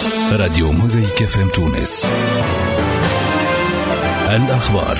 راديو موزايك FM تونس. الأخبار.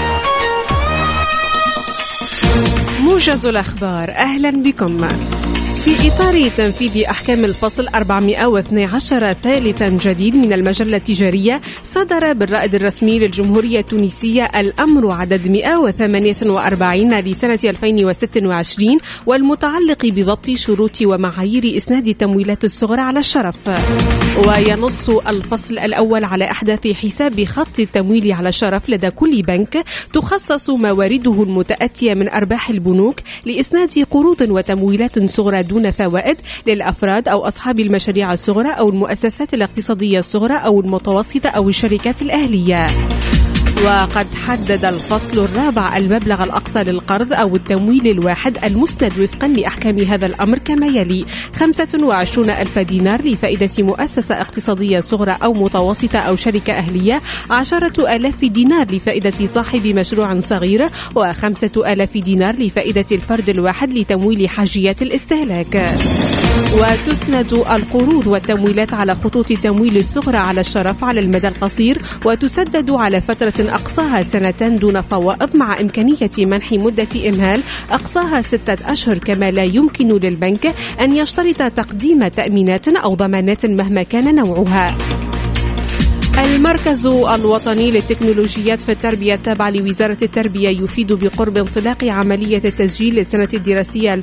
موجز الأخبار، أهلا بكم. في إطار تنفيذ أحكام الفصل 412 ثالثا جديد من المجلة التجارية، صدر بالرائد الرسمي للجمهورية التونسية الأمر عدد 148 لسنة 2026 والمتعلق بضبط شروط ومعايير إسناد التمويلات الصغرى على الشرف. وينص الفصل الأول على إحداث حساب خط التمويل على الشرف لدى كل بنك تخصص موارده المتأتية من أرباح البنوك لإسناد قروض وتمويلات صغرى دون فوائد للأفراد أو أصحاب المشاريع الصغرى أو المؤسسات الاقتصادية الصغرى أو المتوسطة أو الشركات الأهلية. وقد حدد الفصل الرابع المبلغ الأقصى للقرض أو التمويل الواحد المسند وفقا لأحكام هذا الأمر كما يلي: 25,000 دينار لفائدة مؤسسة اقتصادية صغرى أو متوسطة أو شركة أهلية، 10,000 دينار لفائدة صاحب مشروع صغير، و5,000 دينار لفائدة الفرد الواحد لتمويل حاجيات الاستهلاك. وتسند القروض والتمويلات على خطوط التمويل الصغرى على الشرف على المدى القصير، وتسدد على فترة أقصاها 2 دون فوائد، مع إمكانية منح مدة إمهال أقصاها 6 أشهر، كما لا يمكن للبنك أن يشترط تقديم تأمينات أو ضمانات مهما كان نوعها. المركز الوطني للتكنولوجيات في التربية التابع لوزارة التربية يفيد بقرب انطلاق عملية التسجيل للسنة الدراسية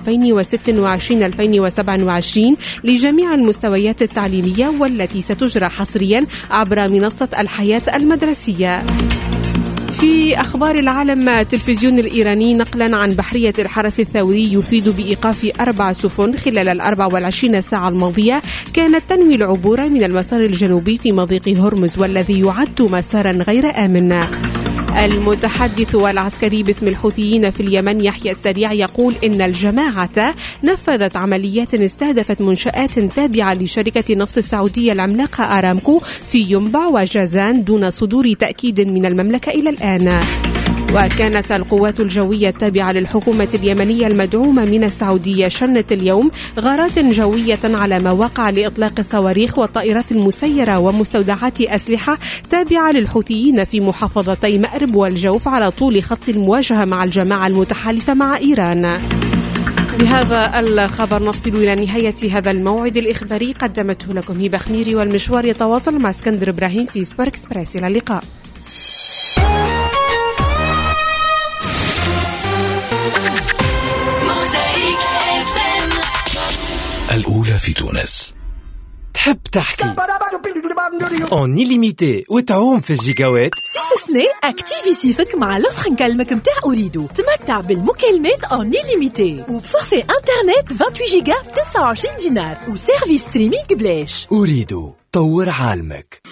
2026-2027 لجميع المستويات التعليمية، والتي ستجرى حصريا عبر منصة الحياة المدرسية. في أخبار العالم، التلفزيون الإيراني نقلا عن بحرية الحرس الثوري يفيد بإيقاف 4 سفن خلال 24 ساعة الماضية كانت تنوي العبور من المسار الجنوبي في مضيق هرمز، والذي يعد مسارا غير آمن. المتحدث العسكري باسم الحوثيين في اليمن يحيى السريع يقول إن الجماعة نفذت عمليات استهدفت منشآت تابعة لشركة نفط السعودية العملاقة آرامكو في ينبع وجازان دون صدور تأكيد من المملكة إلى الآن. وكانت القوات الجوية التابعة للحكومة اليمنية المدعومة من السعودية شنت اليوم غارات جوية على مواقع لإطلاق الصواريخ والطائرات المسيرة ومستودعات أسلحة تابعة للحوثيين في محافظتي مأرب والجوف على طول خط المواجهة مع الجماعة المتحالفة مع إيران. بهذا الخبر نصل إلى نهاية هذا الموعد الإخباري، قدمته لكم هبة خميري، والمشوار يتواصل مع اسكندر إبراهيم في سبور إكسبريس. إلى اللقاء. الأولى في تونس. تحب تحكي اون إليميتي وتعوم في الجيجاوات؟ سيف سني اكتيفي سيفك مع لوفر نكلمك متاع أريدو. تمتع بالمكالمات اون إليميتي وبفورفي انترنت 28 جيجا ب 29 دينار وسيرفيس ستريمينغ بلاش. أريدو طور عالمك.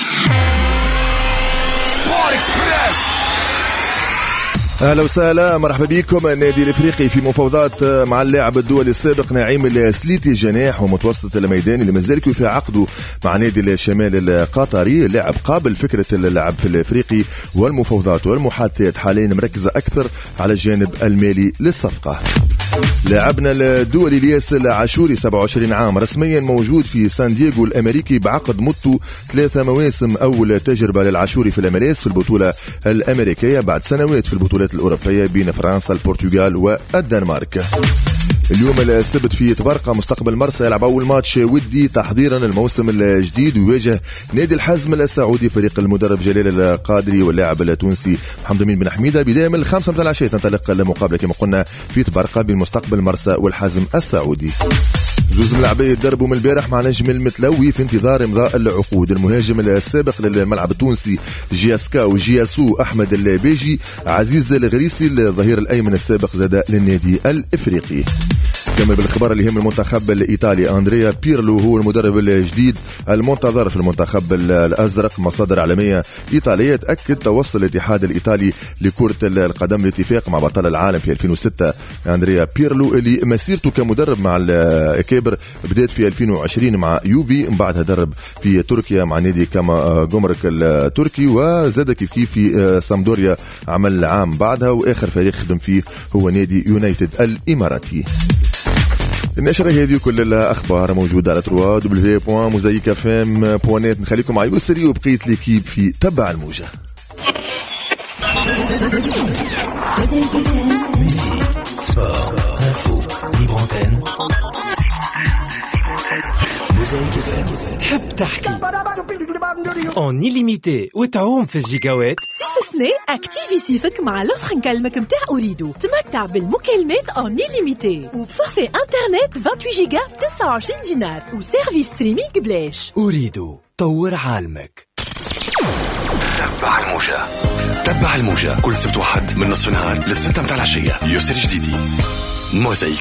سبور إكسبريس. أهلا وسهلا، مرحبا بكم. النادي الإفريقي في مفاوضات مع اللاعب الدولي السابق نعيم السليتي جناح ومتوسط الميدان اللي مازال في عقده مع نادي الشمال القطري. اللاعب قابل فكرة اللعب في الإفريقي، والمفاوضات والمحادثات حاليا مركزة أكثر على الجانب المالي للصفقة. لاعبنا الدولي الياس العاشوري 27 عام رسميا موجود في سان دييغو الأمريكي بعقد مدته 3 مواسم. أول تجربة للعاشوري في الMLS في البطولة الأمريكية بعد سنوات في البطولات الأوروبية بين فرنسا البرتغال والدنمارك. اليوم السبت في تبرقة مستقبل مرسى يلعب أول ماتش ودي تحضيرا الموسم الجديد، ويواجه نادي الحزم السعودي فريق المدرب جلال القادري واللاعب التونسي محمد أمين بن حميدة. بداية من 5 متاع العشية تنطلق المقابلة كما قلنا في تبرقة بين مستقبل مرسى والحزم السعودي. زوز ملاعبيه يتدربوا من البارح مع نجم المتلوي في انتظار امضاء العقود. المهاجم السابق للملعب التونسي جياسكا وجياسو أحمد البيجي، عزيز الغريسي الظهير الأيمن السابق زاد للنادي الإفريقي. كما بالخبر اللي يهم المنتخب الإيطالي، أندريا بيرلو هو المدرب الجديد المنتظر في المنتخب الأزرق. مصادر عالمية إيطالية تأكد توصل الاتحاد الإيطالي لكرة القدم لاتفاق مع بطل العالم في 2006 أندريا بيرلو اللي مسيرته كمدرب مع الكبر بدأت في 2020 مع يوفي، من بعدها درب في تركيا مع نادي كاما جومرك التركي، وزاد كيف في سامدوريا عمل عام بعدها، وآخر فريق خدم فيه هو نادي يونايتد الإماراتي. النشرة هذه كلها أخبار موجودة على www.mosaicfm.net. نخليكم مع يسري وبقية ليكيب في تبع الموجة. تحب تحكي اون illimité وتعوم في الجيجاوات. صيف سنة اكتيفي صيفك مع لوفر نكلمك متاع أريدو. تمتع بالمكالمات اون illimité وبفورفي انترنت 28 جيجا ب 29 دينار وسيرفيس ستريمينغ بلاش. أريدو طور عالمك. تبع الموجة. تبع الموجة كل سبت وحد من نصف النهار للستة متاع العشية. يسري جديدي موزايك.